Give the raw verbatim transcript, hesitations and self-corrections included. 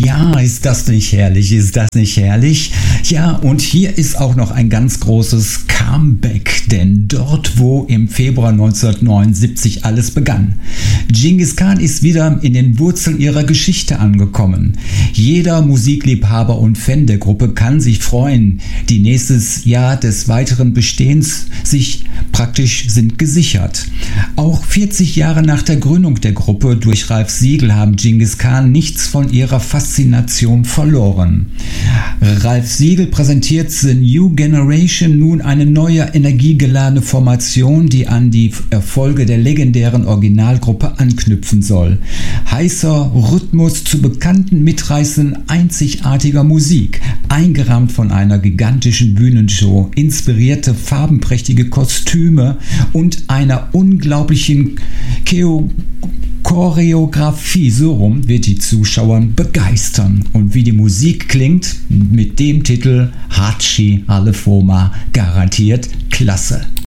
Ja, ist das nicht herrlich, ist das nicht herrlich? Ja, und hier ist auch noch ein ganz großes Comeback, denn dort, wo im Februar neunzehnhundertneunundsiebzig alles begann. Dschingis Khan ist wieder in den Wurzeln ihrer Geschichte angekommen. Jeder Musikliebhaber und Fan der Gruppe kann sich freuen, die nächstes Jahr des weiteren Bestehens sich praktisch sind gesichert. Auch vierzig Jahre nach der Gründung der Gruppe durch Ralf Siegel haben Dschingis Khan nichts von ihrer Faszination verloren. Ralf Siegel präsentiert The New Generation nun eine neue energiegeladene Formation, die an die Erfolge der legendären Originalgruppe anknüpfen soll. Heißer Rhythmus zu bekannten, mitreißenden, einzigartiger Musik, eingerahmt von einer gigantischen Bühnenshow, inspirierte farbenprächtige Kostüme und einer unglaublichen Cheo Choreografie, so rum wird die Zuschauer begeistern. Und wie die Musik klingt, mit dem Titel Hatschi Alefoma, garantiert klasse.